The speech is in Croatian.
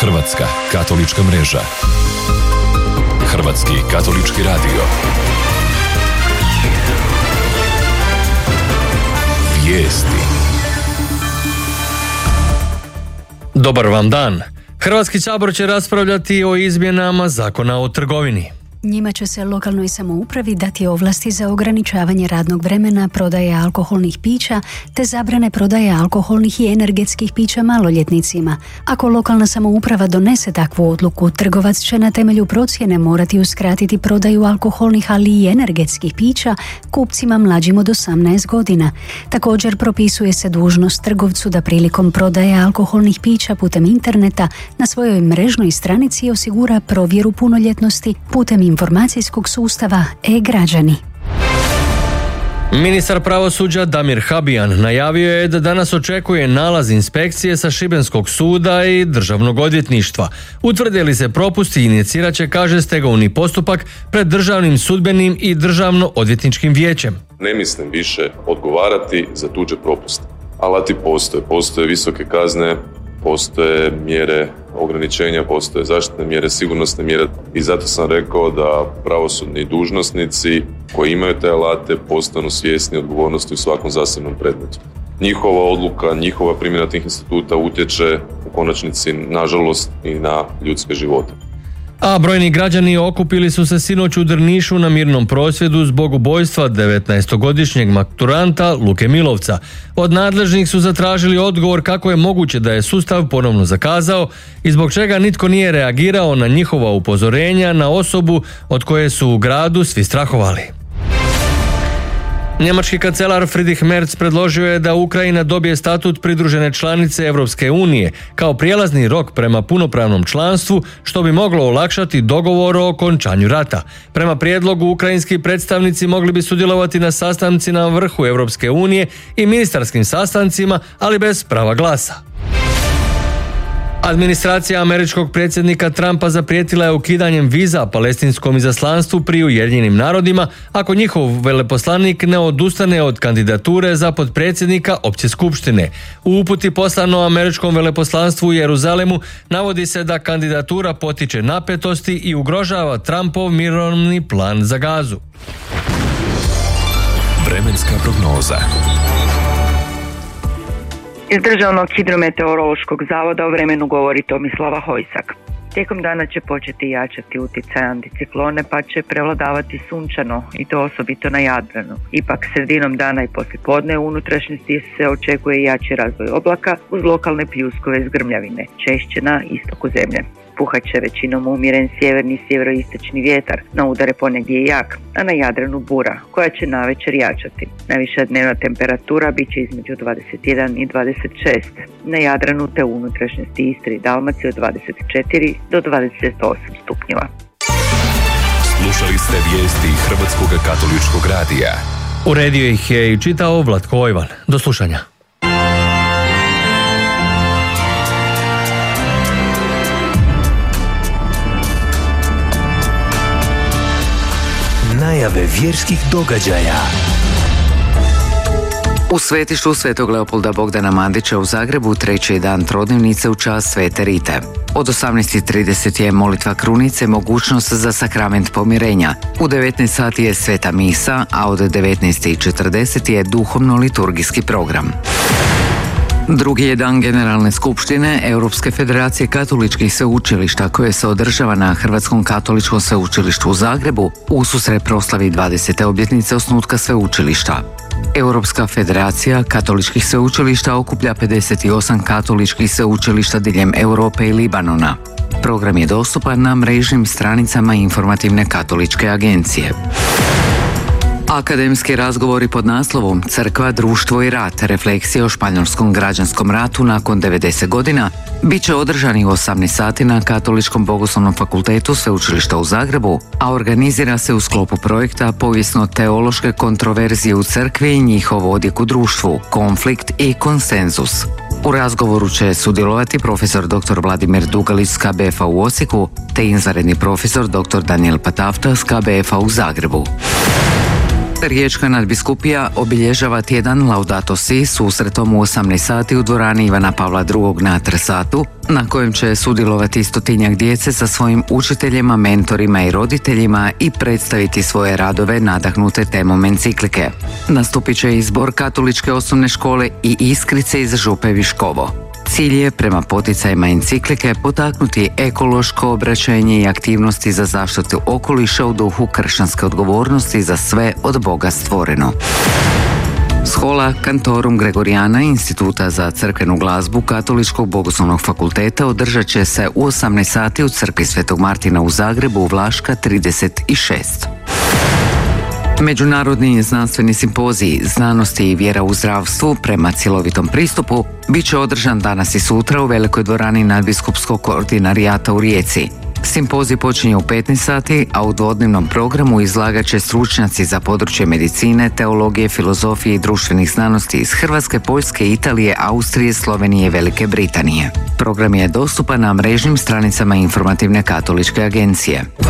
Hrvatska katolička mreža. Hrvatski katolički radio. Vijesti. Dobar vam dan. Hrvatski sabor će raspravljati o izmjenama Zakona o trgovini. Njima će se lokalnoj samoupravi dati ovlasti za ograničavanje radnog vremena, prodaje alkoholnih pića te zabrane prodaje alkoholnih i energetskih pića maloljetnicima. Ako lokalna samouprava donese takvu odluku, trgovac će na temelju procjene morati uskratiti prodaju alkoholnih, ali i energetskih pića kupcima mlađim od 18 godina. Također propisuje se dužnost trgovcu da prilikom prodaje alkoholnih pića putem interneta na svojoj mrežnoj stranici osigura provjeru punoljetnosti putem informacijskog sustava e-građani. Ministar pravosuđa Damir Habijan najavio je da danas očekuje nalaz inspekcije sa Šibenskog suda i Državnog odvjetništva. Utvrde li se propusti, inicirat će, kaže, stegovni postupak pred Državnim sudbenim i Državno odvjetničkim vijećem. Ne mislim više odgovarati za tuđe propuste. Alati postoje visoke kazne, postoje mjere ograničenja, postoje zaštitne mjere, sigurnosne mjere i zato sam rekao da pravosudni dužnosnici koji imaju te alate postanu svjesni odgovornosti u svakom zasebnom predmetu. Njihova odluka, njihova primjena tih instituta utječe u konačnici, nažalost, i na ljudske živote. A brojni građani okupili su se sinoć u Drnišu na mirnom prosvjedu zbog ubojstva 19-godišnjeg maturanta Luke Milovca. Od nadležnih su zatražili odgovor kako je moguće da je sustav ponovno zakazao i zbog čega nitko nije reagirao na njihova upozorenja na osobu od koje su u gradu svi strahovali. Njemački kancelar Friedrich Merz predložio je da Ukrajina dobije statut pridružene članice Europske unije kao prijelazni rok prema punopravnom članstvu, što bi moglo olakšati dogovor o okončanju rata. Prema prijedlogu, ukrajinski predstavnici mogli bi sudjelovati na sastancima na vrhu Europske unije i ministarskim sastancima, ali bez prava glasa. Administracija američkog predsjednika Trumpa zaprijetila je ukidanjem viza palestinskom izaslanstvu pri Ujedinjenim narodima ako njihov veleposlanik ne odustane od kandidature za potpredsjednika opće skupštine. U uputi poslano američkom veleposlanstvu u Jeruzalemu navodi se da kandidatura potiče napetosti i ugrožava Trumpov mirovni plan za Gazu. Vremenska prognoza. Iz Državnog hidrometeorološkog zavoda o vremenu govori Tomislava Hojsak. Tijekom dana će početi jačati utjecaj anticiklone, pa će prevladavati sunčano i to osobito na Jadranu. Ipak sredinom dana i poslijepodne u unutrašnjosti se očekuje jači razvoj oblaka uz lokalne pljuskove zgrmljavine, češće na istoku zemlje. Puhat će većinom umjeren sjeverni sjeveroistočni vjetar, na udare ponegdje jak, a na Jadranu bura, koja će navečer jačati. Najviša dnevna temperatura bit će između 21 i 26, na Jadranu te u unutrašnjosti Istre i Dalmacije od 24 do 28 stupnjeva. Slušali ste vijesti Hrvatskog katoličkog radija. Uredio ih je i čitao Vlatko Ojvan. Do slušanja. Najave vjerskih događaja. U svetištu Svetog Leopolda Bogdana Mandića u Zagrebu treći je dan trodnevnice u čast Svete Rite. Od 18:30 je molitva krunice, mogućnost za sakrament pomirenja. U 19 sati je sveta misa, a od 19:40 je duhovno-liturgijski program. Drugi je dan Generalne skupštine Europske federacije katoličkih sveučilišta koje se održava na Hrvatskom katoličkom sveučilištu u Zagrebu ususret proslavi 20. obljetnice osnutka sveučilišta. Europska federacija katoličkih sveučilišta okuplja 58 katoličkih sveučilišta diljem Europe i Libanona. Program je dostupan na mrežnim stranicama Informativne katoličke agencije. Akademski razgovori pod naslovom Crkva, društvo i rat, refleksije o španjolskom građanskom ratu nakon 90 godina bit će održani u 18 sati na Katoličkom bogoslovnom fakultetu Sveučilišta u Zagrebu, a organizira se u sklopu projekta Povijesno-teološke kontroverzije u crkvi i njihov odjek u društvu, konflikt i konsenzus. U razgovoru će sudjelovati profesor dr. Vladimir Dugalić s KBF-a u Osijeku te izvanredni profesor dr. Daniel Patafta s KBF-a u Zagrebu. Riječka nadbiskupija obilježava tjedan Laudato Si susretom u 18 sati u dvorani Ivana Pavla II. Na Trsatu, na kojem će sudjelovati 100-tinjak djece sa svojim učiteljima, mentorima i roditeljima i predstaviti svoje radove nadahnute temom enciklike. Nastupit će izbor katoličke osnovne škole i Iskrice iz Župe Viškovo. Cilj je, prema poticajima enciklike, potaknuti ekološko obraćenje i aktivnosti za zaštitu okoliša u duhu kršćanske odgovornosti za sve od Boga stvoreno. Schola Cantorum Gregoriana Instituta za crkvenu glazbu Katoličkog bogoslovnog fakulteta održat će se u 18 sati u crkvi Svetog Martina u Zagrebu, Vlaška 36. Međunarodni znanstveni simpozij Znanosti i vjera u zdravstvu prema cjelovitom pristupu bit će održan danas i sutra u velikoj dvorani nadbiskupskog ordinarijata u Rijeci. Simpozij počinje u 15 sati, a u dvodnevnom programu izlagat će stručnjaci za područje medicine, teologije, filozofije i društvenih znanosti iz Hrvatske, Poljske, Italije, Austrije, Slovenije i Velike Britanije. Program je dostupan na mrežnim stranicama Informativne katoličke agencije.